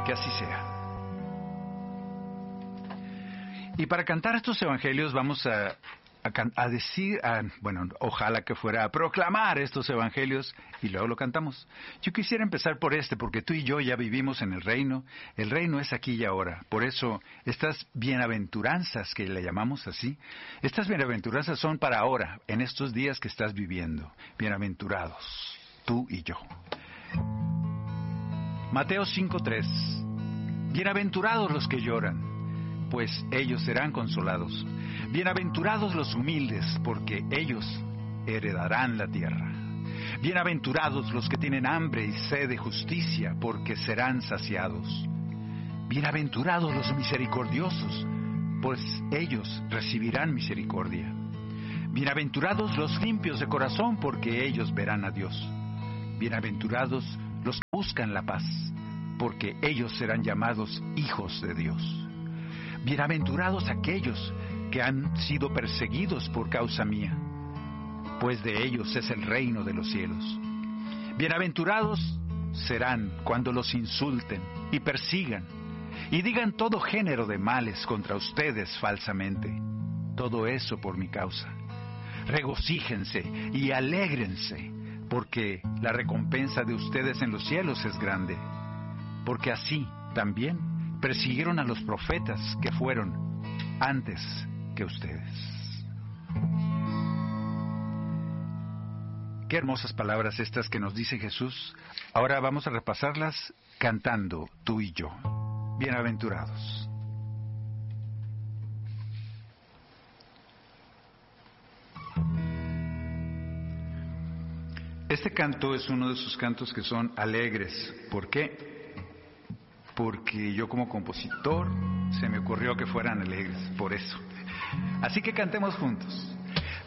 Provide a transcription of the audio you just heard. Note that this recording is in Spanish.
Que así sea. Y para cantar estos evangelios vamos a decir, bueno, ojalá que fuera a proclamar estos evangelios y luego lo cantamos. Yo quisiera empezar por porque tú y yo ya vivimos en el reino es aquí y ahora. Por eso estas bienaventuranzas, que le llamamos así, estas bienaventuranzas son para ahora, en estos días que estás viviendo. Bienaventurados, tú y yo. Mateo 5:3. Bienaventurados los que lloran, pues ellos serán consolados. Bienaventurados los humildes, porque ellos heredarán la tierra. Bienaventurados los que tienen hambre y sed de justicia, porque serán saciados. Bienaventurados los misericordiosos, pues ellos recibirán misericordia. Bienaventurados los limpios de corazón, porque ellos verán a Dios. Bienaventurados los que buscan la paz, porque ellos serán llamados hijos de Dios. Bienaventurados aquellos que han sido perseguidos por causa mía, pues de ellos es el reino de los cielos. Bienaventurados serán cuando los insulten y persigan, y digan todo género de males contra ustedes falsamente. Todo eso por mi causa. Regocíjense y alégrense, porque la recompensa de ustedes en los cielos es grande. Porque así también persiguieron a los profetas que fueron antes que ustedes. Qué hermosas palabras estas que nos dice Jesús. Ahora vamos a repasarlas cantando tú y yo. Bienaventurados. Este canto es uno de esos cantos que son alegres. ¿Por qué? Porque yo como compositor se me ocurrió que fueran alegres, por eso. Así que cantemos juntos.